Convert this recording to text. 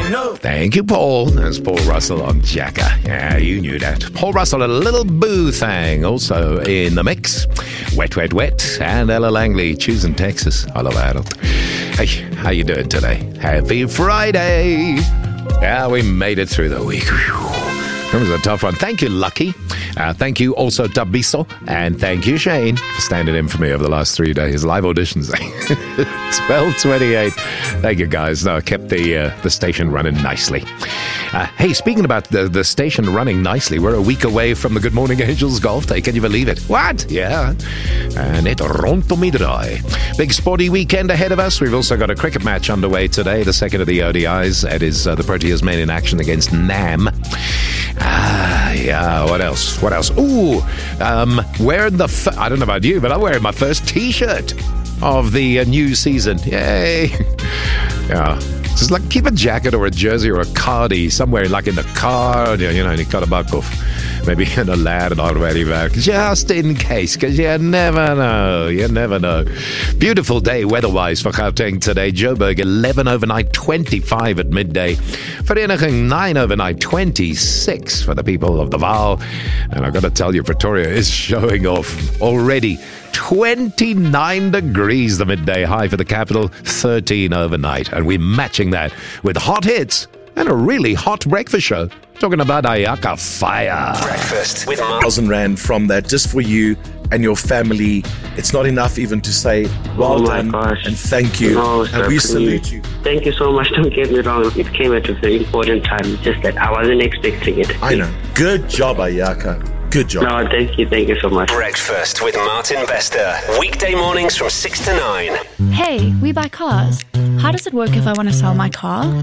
know. Thank you, Paul. There's Paul Russell on Jacka. Yeah, you knew that. Paul Russell, a little boo thing, also in the mix. Wet, Wet, Wet, and Ella Langley, choosing Texas. I love Adult. Hey, how you doing today? Happy Friday. Yeah, we made it through the week. It was a tough one. Thank you, Lucky. Thank you also, Tabiso. And thank you, Shane, for standing in for me over the last 3 days. Live auditions. 12:28. Thank you, guys. No, I kept the station running nicely. Hey, speaking about the station running nicely, we're a week away from the Good Morning Angels Golf Day. Can you believe it? What? Yeah. And it ronto mi dry. Big sporty weekend ahead of us. We've also got a cricket match underway today, the second of the ODIs. It is the Proteas men in action against Nam. Yeah, what else? Ooh, wearing I don't know about you, but I'm wearing my first T-shirt of the new season. Yay. Yeah. Just like keep a jacket or a jersey or a cardi somewhere like in the car, you know, and you cut a buck off. Maybe in a lad and already back, just in case, because you never know. You never know. Beautiful day weather-wise for Gauteng today. Joburg, 11 overnight, 25 at midday. Vereniging, 9 overnight, 26 for the people of the Vaal. And I've got to tell you, Pretoria is showing off already. 29 degrees, the midday high for the capital, 13 overnight. And we're matching that with hot hits and a really hot breakfast show. Talking about Ayaka Fire. Breakfast with R1,000 from that, just for you and your family. It's not enough even to say well done and thank you. No, and we salute you. Thank you so much. Don't get me wrong. It came at a very important time. It's just that I wasn't expecting it. I know. Good job, Ayaka. Good job. No, thank you. Thank you so much. Breakfast with Martin Bester. Weekday mornings from 6 to 9. Hey, we buy cars. How does it work if I want to sell my car?